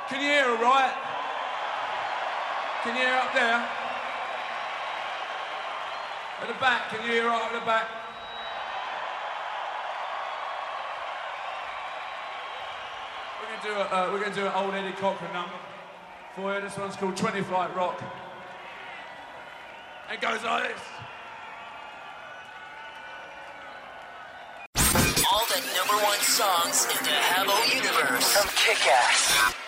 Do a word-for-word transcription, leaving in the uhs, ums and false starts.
Can you hear all right? Can you hear up there? At the back, can you hear right up the back? We're gonna do a, uh, we're gonna do an old Eddie Cochran number for you. This one's called twenty Flight Rock. It goes like this. All the number one songs in the Habbo universe from Kick-Ass.